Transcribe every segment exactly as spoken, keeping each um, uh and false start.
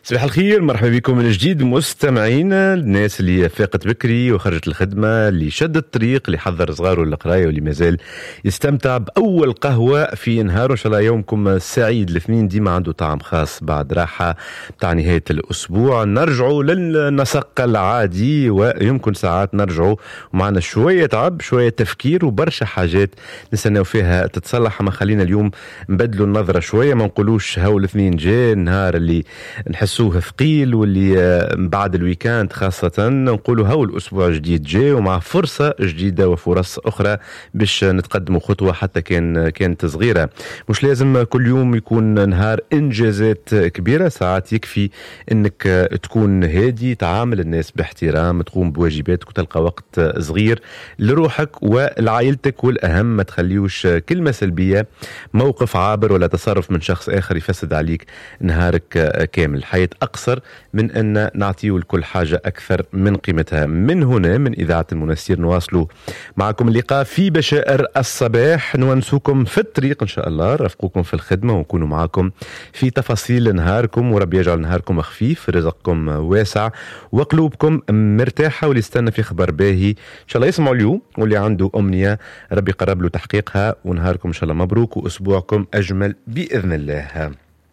صباح الخير، مرحبا بكم من جديد مستمعينا، الناس اللي فاقت بكري وخرجت الخدمة، اللي شد الطريق، اللي حضر صغاره للقراية واللي مازال يستمتع بأول قهوة في نهار. إن شاء الله يومكم سعيد. الاثنين ديما عنده طعم خاص بعد راحة بتاع نهاية الأسبوع. نرجعوا للنسق العادي ويمكن ساعات نرجعوا ومعنا شوية تعب، شوية تفكير وبرشا حاجات نستناو فيها تتصلح. ما خلينا اليوم نبدلوا النظرة شوية، ما نقولوش هاو الاثنين جاء النهار اللي نحسوه ثقيل واللي بعد الويكاند خاصة نقولوا هاو الأسبوع جديد جاي ومع فرصة جديدة وفرص أخرى باش نتقدموا خطوة حتى كان كانت صغيرة. مش لازم كل يوم يكون نهار إنجازات كبيرة، ساعات يكفي إنك تكون هادي، تعامل الناس باحترام، تقوم بواجباتك وتلقى وقت صغير لروحك ولعائلتك. والأهم ما تخليوش كلمة سلبية، موقف عابر ولا تصرف من شخص آخر يفسد عليك نهارك كامل. الحياة أقصر من أن نعطيه لكل حاجة أكثر من قيمتها. من هنا من إذاعة المنستير نواصلوا معكم اللقاء في بشائر الصباح، نونسوكم في الطريق إن شاء الله، رفقوكم في الخدمة ونكونوا معكم في تفاصيل نهاركم، ورب يجعل نهاركم خفيف، رزقكم واسع وقلوبكم مرتاحة. واللي استنى في خبر باهي إن شاء الله يسمعوا اليوم، واللي عنده أمنية ربي قرب له تحقيقها، ونهاركم إن شاء الله مبروك وأسبوعكم أجمل بإذن الله.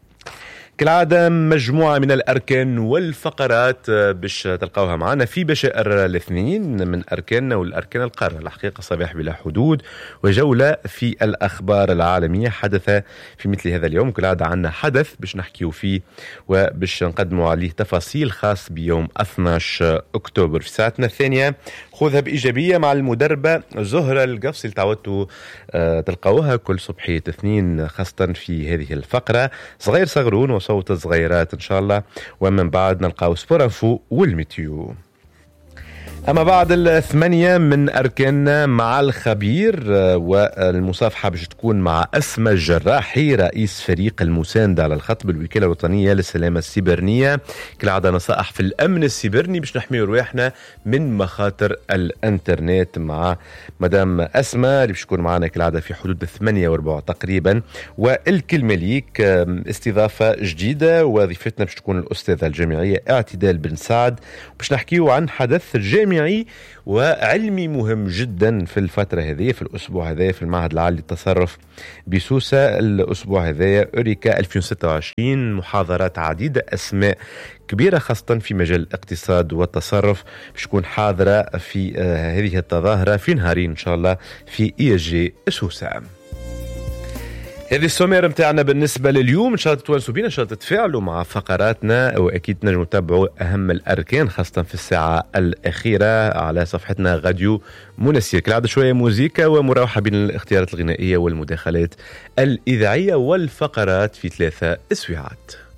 كالعادة مجموعة من الأركان والفقرات باش تلقاوها معنا في بشائر الاثنين من أركاننا والأركان القارة. الحقيقة صباح بلا حدود وجولة في الأخبار العالمية حدث في مثل هذا اليوم. كالعادة عنا حدث باش نحكيو فيه وباش نقدموا عليه تفاصيل خاص بيوم اثني عشر أكتوبر. في ساعتنا الثانية خذها بإيجابية مع المدربة زهرة القفصي اللي تعودتوا أه تلقاوها كل صبحية اثنين، خاصة في هذه الفقرة صغير صغرون وصوت الصغيرات إن شاء الله. ومن بعد نلقاو سبورانفو والميتيو. أما بعد الثمانية من أركاننا مع الخبير، والمصافحة باش تكون مع أسمى الجراحي رئيس فريق المساندة على الخط بالوكالة الوطنية للسلامة السيبرانية. كالعادة نصائح في الأمن السيبرني باش نحميو رواحنا من مخاطر الانترنت مع مدام أسمى اللي باش تكون معنا كالعادة في حدود الثمانية وربع تقريبا. والكلمة ليك استضافة جديدة، وظيفتنا باش تكون الأستاذة الجامعية اعتدال بن سعد، باش نحكيو عن حدث جامعي وعلمي مهم جدا في الفترة هذه، في الأسبوع هذا في المعهد العالي للتصرف بسوسة. الأسبوع هذا أوريكا ألفين وستة وعشرين، محاضرات عديدة، أسماء كبيرة خاصة في مجال الاقتصاد والتصرف باش تكون حاضرة في آه هذه التظاهرة في نهارين إن شاء الله في إي جي سوسة. هذه السومير متاعنا بالنسبة لليوم. إن شاء الله تتوانسوا بينا، إن شاء الله تتفاعلوا مع فقراتنا، وأكيد نجموا تتابعوا أهم الأركان خاصة في الساعة الأخيرة على صفحتنا راديو منستير. كالعادة شوية موسيقى ومراوحة بين الاختيارات الغنائية والمداخلات الإذاعية والفقرات في ثلاثة أسويعات.